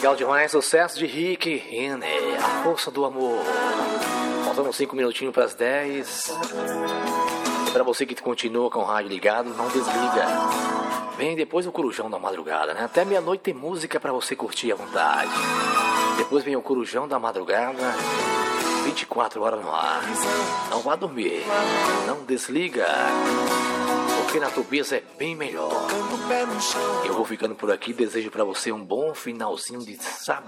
Legal demais, sucesso de Rick Renner, A Força do Amor. Faltando 5 minutinhos para as 10. Para você que continua com o rádio ligado, não desliga. Vem depois o Corujão da Madrugada, né? Até meia-noite tem música para você curtir à vontade. Depois vem o Corujão da Madrugada, 24 horas no ar. Não vá dormir, não desliga, porque na Tobias é bem melhor. Eu vou ficando por aqui, desejo para você um bom finalzinho de sábado.